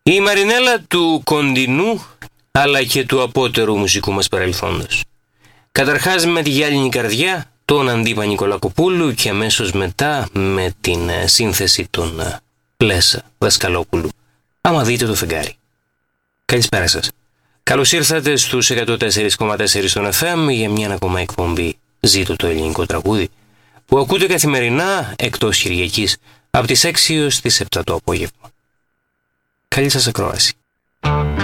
Η Μαρινέλα του κοντινού αλλά και του απότερου μουσικού μας παρελθόντος. Καταρχάς με τη γυάλινη καρδιά, τον Αντίπα Νικολακοπούλου και αμέσως μετά με την σύνθεση των Πλέσα Δασκαλόπουλου. Άμα δείτε το φεγγάρι. Καλησπέρα σας. Καλώς ήρθατε στους 104,4 στον FM για μια ακόμα εκπομπή «Ζήτω το ελληνικό τραγούδι» που ακούτε καθημερινά εκτός Κυριακής από τις 6 έως τις 7 το απόγευμα. Καλή σας ακρόαση.